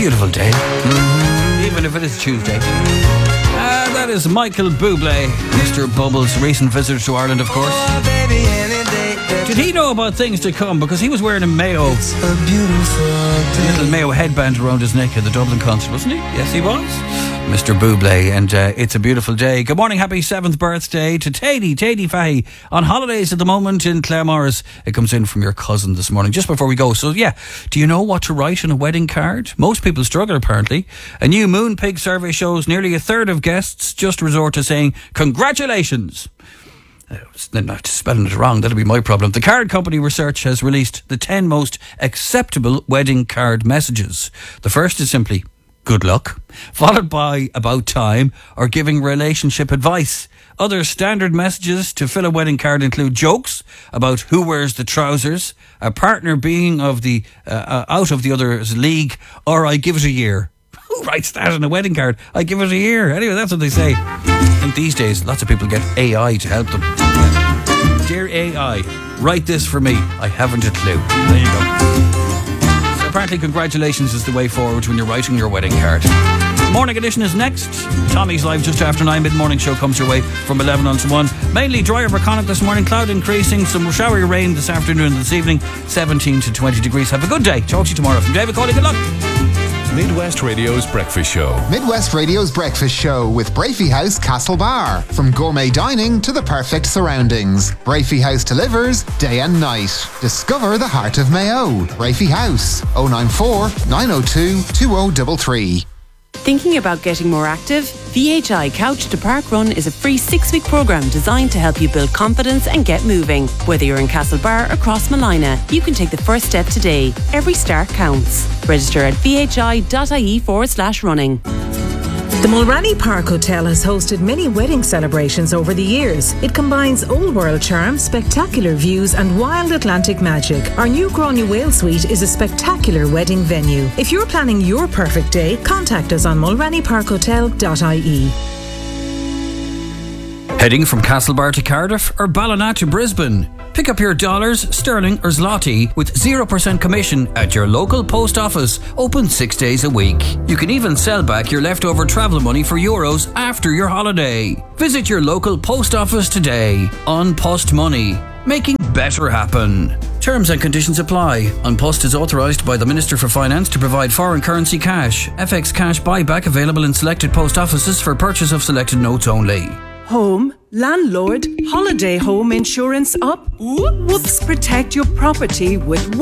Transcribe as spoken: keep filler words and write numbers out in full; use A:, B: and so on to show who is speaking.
A: Beautiful day, mm-hmm. even if it is Tuesday. Uh, that is Michael Bublé, Mister Bubbles, recent visitor to Ireland, of course. Did he know about things to come? Because he was wearing a Mayo, a little Mayo headband around his neck at the Dublin concert, wasn't he? Yes, he was. Mister Bublé, and uh, it's a beautiful day. Good morning, happy seventh birthday to Tady, Tady Fahy, on holidays at the moment in Claremorris. It comes in from your cousin this morning, just before we go. So yeah, do you know what to write on a wedding card? Most people struggle, apparently. A new Moonpig survey shows nearly a third of guests just resort to saying, congratulations. Uh, not spelling it wrong, that'll be my problem. The card company research has released the ten most acceptable wedding card messages. The first is simply, good luck, followed by about time or giving relationship advice. Other standard messages to fill a wedding card include jokes about who wears the trousers, a partner being of the uh, out of the other's league, or I give it a year. Who writes that on a wedding card? I give it a year. Anyway, that's what they say. I think these days lots of people get A I to help them. Yeah. Dear A I, write this for me. I haven't a clue. There you go. So apparently congratulations is the way forward when you're writing your wedding card. Morning edition is next. Tommy's live just after nine. Mid-morning show comes your way from eleven on to one. Mainly dry over Connacht this morning. Cloud increasing. Some showery rain this afternoon and this evening. seventeen to twenty degrees. Have a good day. Talk to you tomorrow. From David Cawley, good luck.
B: Midwest Radio's Breakfast Show.
C: Midwest Radio's Breakfast Show with Brafey House Castlebar. From gourmet dining to the perfect surroundings, Brafey House delivers day and night. Discover the heart of Mayo. Brafey House, oh nine four, nine oh two, two oh three three.
D: Thinking about getting more active? V H I Couch to Park Run is a free six-week programme designed to help you build confidence and get moving. Whether you're in Castlebar or Crossmalina, you can take the first step today. Every start counts. Register at vhi.ie forward slash running.
E: The Mulranny Park Hotel has hosted many wedding celebrations over the years. It combines old world charm, spectacular views and wild Atlantic magic. Our new Gráinne Whale Suite is a spectacular wedding venue. If you're planning your perfect day, contact us on mulranny park hotel dot I E.
A: Heading from Castlebar to Cardiff or Ballina to Brisbane? Pick up your dollars, sterling or zloty with zero percent commission at your local post office, open six days a week. You can even sell back your leftover travel money for euros after your holiday. Visit your local post office today. An Post Money, making better happen. Terms and conditions apply. An Post is authorised by the Minister for Finance to provide foreign currency cash. F X cash buyback available in selected post offices for purchase of selected notes only.
F: Home, landlord, holiday home insurance up. Whoops, protect your property with